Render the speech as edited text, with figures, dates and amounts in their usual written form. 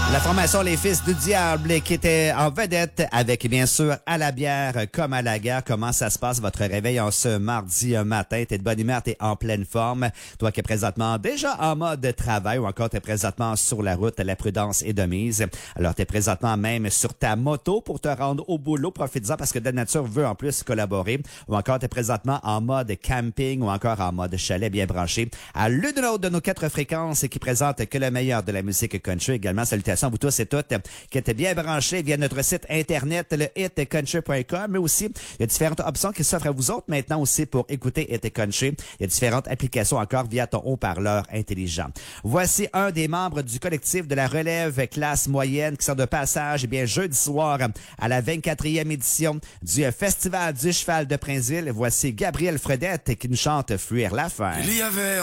La formation Les Fils du Diable qui était en vedette avec bien sûr à la bière comme à la guerre. Comment ça se passe votre réveil en ce mardi matin? T'es de bonne humeur, t'es en pleine forme. Toi qui es présentement déjà en mode travail ou encore t'es présentement sur la route, la prudence est de mise. Alors t'es présentement même sur ta moto pour te rendre au boulot. Profites-en parce que de nature veut en plus collaborer. Ou encore t'es présentement en mode camping ou encore en mode chalet bien branché à l'une de nos 4 fréquences qui présente que le meilleur de la musique country. Également, salutations à vous tous et toutes qui étaient bien branchés via notre site internet, le hitcountry.com, mais aussi, il y a différentes options qui s'offrent à vous autres maintenant aussi pour écouter Hit Country. Il y a différentes applications encore via ton haut-parleur intelligent. Voici un des membres du collectif de la relève classe moyenne qui sort de passage, bien, jeudi soir à la 24e édition du Festival du Cheval de Princeville. Voici Gabriel Fredette qui nous chante Fuir la fin. Il y avait